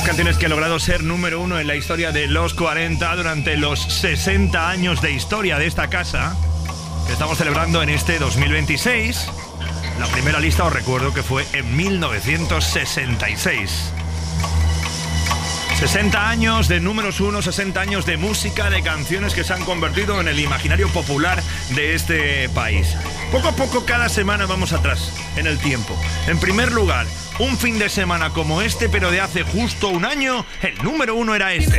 Canciones que ha logrado ser número uno en la historia de los 40 durante los 60 años de historia de esta casa que estamos celebrando en este 2026. La primera lista os recuerdo que fue en 1966. 60 años de números uno, 60 años de música, de canciones que se han convertido en el imaginario popular de este país. Poco a poco, cada semana vamos atrás en el tiempo. En primer lugar, un fin de semana como este, pero de hace justo un año, el número uno era este.